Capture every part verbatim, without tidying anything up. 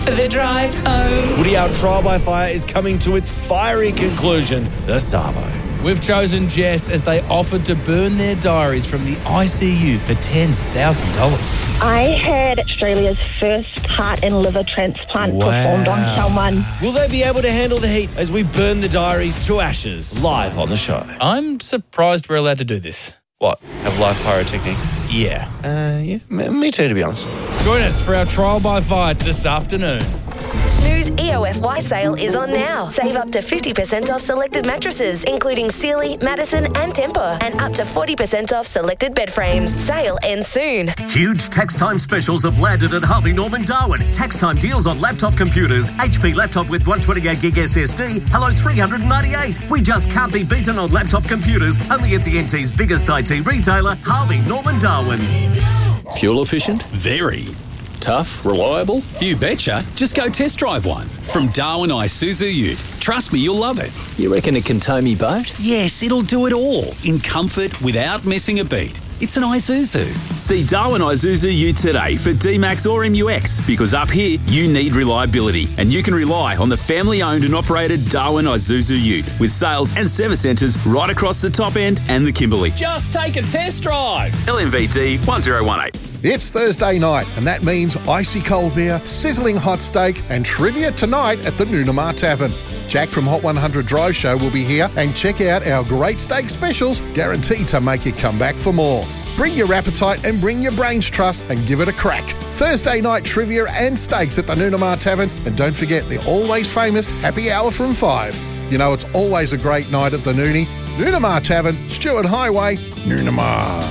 for the drive home. Woody Our Trial by Fire is coming to its fiery conclusion, the Sabo. We've chosen Jess as they offered to burn their diaries from the I C U for ten thousand dollars. I had Australia's first heart and liver transplant Wow. performed on someone. Will they be able to handle the heat as we burn the diaries to ashes live on the show? I'm surprised we're allowed to do this. What? Have live pyrotechnics? Yeah. Uh, yeah, m- me too, to be honest. Join us for our trial by fire this afternoon. Snooze E O F Y sale is on now. Save up to fifty percent off selected mattresses, including Sealy, Madison and Tempur, and up to forty percent off selected bed frames. Sale ends soon. Huge tax time specials have landed at Harvey Norman Darwin. Tax time deals on laptop computers. H P laptop with one twenty-eight gig S S D. Hello, three hundred ninety-eight. We just can't be beaten on laptop computers. Only at the N T's biggest I T retailer, Harvey Norman Darwin. Fuel efficient? Very. Tough? Reliable? You betcha. Just go test drive one. From Darwin Isuzu Ute. Trust me, you'll love it. You reckon it can tow me boat? Yes, it'll do it all. In comfort, without missing a beat. It's an Isuzu. See Darwin Isuzu Ute today for D MAX or M U X, because up here, you need reliability. And you can rely on the family-owned and operated Darwin Isuzu Ute, with sales and service centres right across the top end and the Kimberley. Just take a test drive. L M V T one zero one eight. It's Thursday night, and that means icy cold beer, sizzling hot steak, and trivia tonight at the Noonamar Tavern. Jack from Hot one hundred Drive Show will be here, and check out our great steak specials, guaranteed to make you come back for more. Bring your appetite and bring your brains trust and give it a crack. Thursday night trivia and steaks at the Noonamar Tavern, and don't forget the always famous happy hour from five. You know it's always a great night at the Noonie. Noonamar Tavern, Stewart Highway, Noonamar.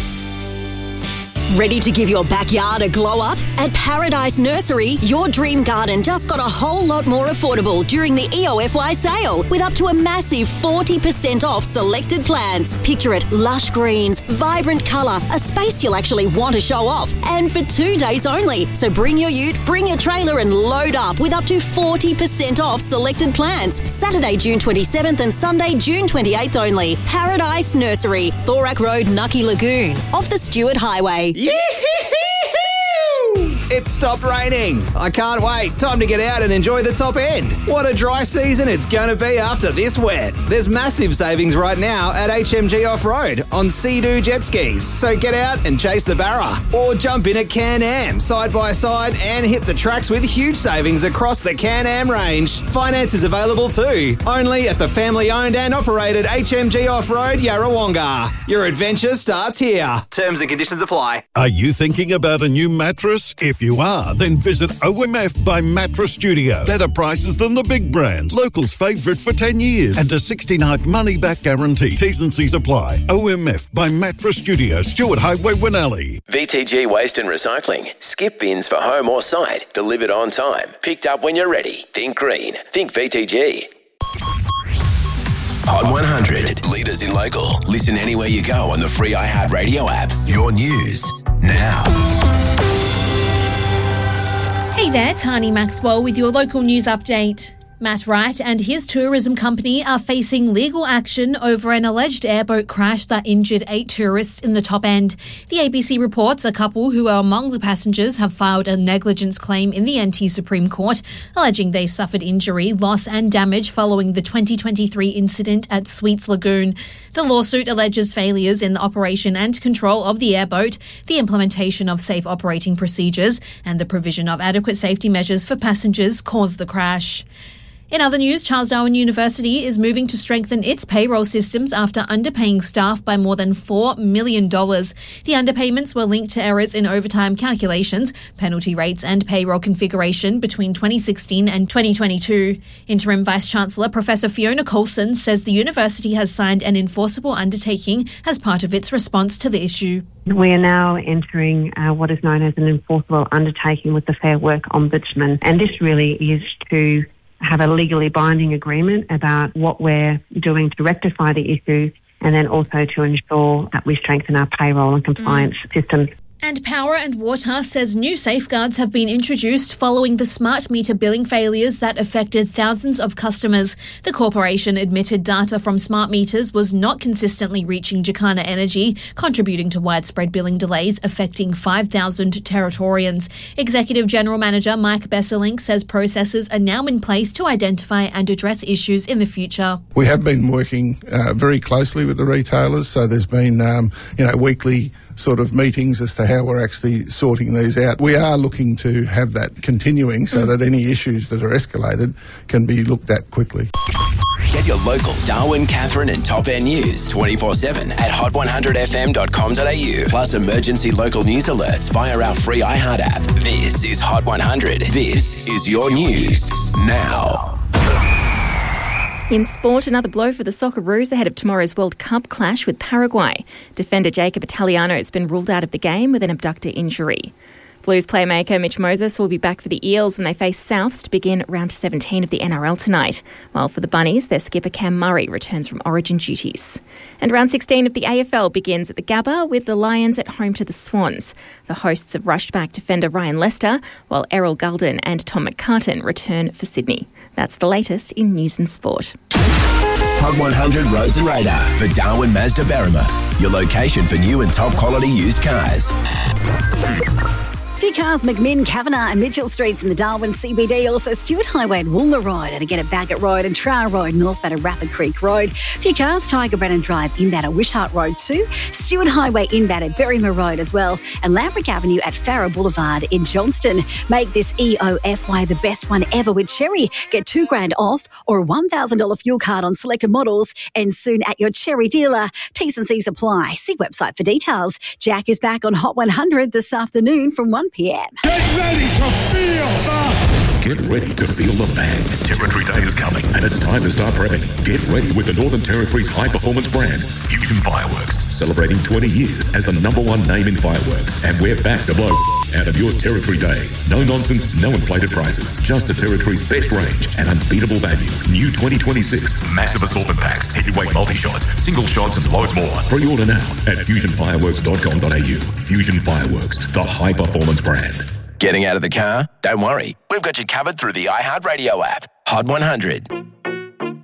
Ready to give your backyard a glow up? At Paradise Nursery, your dream garden just got a whole lot more affordable during the E O F Y sale, with up to a massive forty percent off selected plants. Picture it, lush greens, vibrant colour, a space you'll actually want to show off, and for two days only. So bring your ute, bring your trailer and load up with up to forty percent off selected plants. Saturday, June twenty-seventh and Sunday, June twenty-eighth only. Paradise Nursery, Thorak Road, Nucky Lagoon, off the Stewart Highway. It's stopped raining. I can't wait. Time to get out and enjoy the top end. What a dry season it's going to be after this wet. There's massive savings right now at H M G Off-Road on Sea-Doo jet skis. So get out and chase the barra. Or jump in at Can-Am side by side and hit the tracks with huge savings across the Can-Am range. Finance is available too. Only at the family-owned and operated H M G Off-Road Yarrawonga. Your adventure starts here. Terms and conditions apply. Are you thinking about a new mattress? If you are, then visit O M F by Mattress Studio. Better prices than the big brands. Locals' favourite for ten years. And a sixty-night money-back guarantee. T's and C's apply. O M F by Mattress Studio. Stewart Highway, Winnelly. V T G Waste and Recycling. Skip bins for home or site. Delivered on time. Picked up when you're ready. Think green. Think V T G. Hot one hundred. Leaders in local. Listen anywhere you go on the free iHeartRadio app. Your news now. Hey there, Tani Maxwell with your local news update. Matt Wright and his tourism company are facing legal action over an alleged airboat crash that injured eight tourists in the top end. The A B C reports a couple who are among the passengers have filed a negligence claim in the N T Supreme Court, alleging they suffered injury, loss and damage following the twenty twenty-three incident at Sweets Lagoon. The lawsuit alleges failures in the operation and control of the airboat, the implementation of safe operating procedures, and the provision of adequate safety measures for passengers caused the crash. In other news, Charles Darwin University is moving to strengthen its payroll systems after underpaying staff by more than four million dollars. The underpayments were linked to errors in overtime calculations, penalty rates and payroll configuration between twenty sixteen and twenty twenty-two. Interim Vice-Chancellor Professor Fiona Coulson says the university has signed an enforceable undertaking as part of its response to the issue. We are now entering uh, what is known as an enforceable undertaking with the Fair Work Ombudsman, and this really is to have a legally binding agreement about what we're doing to rectify the issue, and then also to ensure that we strengthen our payroll and compliance mm. systems. And Power and Water says new safeguards have been introduced following the smart meter billing failures that affected thousands of customers. The corporation admitted data from smart meters was not consistently reaching Jacana Energy, contributing to widespread billing delays affecting five thousand Territorians. Executive General Manager Mike Besselink says processes are now in place to identify and address issues in the future. We have been working uh, very closely with the retailers, so there's been um, you know weekly sort of meetings as to how we're actually sorting these out. We are looking to have that continuing so mm. that any issues that are escalated can be looked at quickly. Get your local Darwin, Catherine and Top Air news twenty-four seven at hot one hundred f m dot com dot a u. Plus emergency local news alerts via our free iHeart app. This is Hot one hundred. This is your news now. In sport, another blow for the Socceroos ahead of tomorrow's World Cup clash with Paraguay. Defender Jacob Italiano has been ruled out of the game with an abductor injury. Blues playmaker Mitch Moses will be back for the Eels when they face Souths to begin round seventeen of the N R L tonight. While for the Bunnies, their skipper Cam Murray returns from Origin duties. And round sixteen of the A F L begins at the Gabba with the Lions at home to the Swans. The hosts have rushed back defender Ryan Lester, while Errol Gulden and Tom McCartan return for Sydney. That's the latest in news and sport. Hot one hundred Roads and Radar for Darwin Mazda Berrima, your location for new and top quality used cars. Few cars, McMinn, Kavanagh and Mitchell Streets in the Darwin C B D. Also Stewart Highway at Woolner Road, and again at Baggett Road and Trower Road, northbound at Rapid Creek Road. Few cars, Tiger Brennan Drive inbound at Wishart Road too. Stewart Highway inbound at Berrima Road as well. And Lambrick Avenue at Farrer Boulevard in Johnston. Make this E O F Y the best one ever with Cherry. Get two grand off or a one thousand dollars fuel card on selected models, and soon at your Cherry dealer. T's and C's apply. See website for details. Jack is back on Hot one hundred this afternoon from one p m. Get ready to feel the... Get ready to feel the bang. Territory Day is coming, and it's time to start prepping. Get ready with the Northern Territory's high-performance brand, Fusion Fireworks, celebrating twenty years as the number one name in fireworks. And we're back to blow out of your Territory Day. No nonsense, no inflated prices, just the Territory's best range and unbeatable value. New twenty twenty-six massive assortment packs, heavyweight multi-shots, single shots and loads more. Pre-order now at fusion fireworks dot com dot a u. Fusion Fireworks, the high-performance brand. Getting out of the car? Don't worry. We've got you covered through the iHeartRadio app. Hot one hundred.